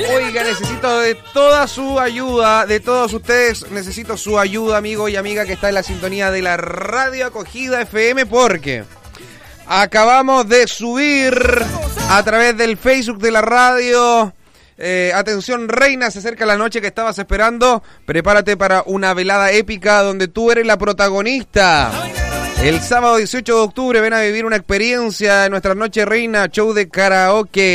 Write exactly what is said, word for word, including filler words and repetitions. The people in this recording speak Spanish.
Oiga, necesito de toda su ayuda, de todos ustedes, necesito su ayuda, amigo y amiga que está en la sintonía de la Radio Acogida F M, porque acabamos de subir a través del Facebook de la radio. Eh, atención, reina, se acerca la noche que estabas esperando. Prepárate para una velada épica donde tú eres la protagonista. El sábado dieciocho de octubre ven a vivir una experiencia en nuestra noche reina, show de karaoke.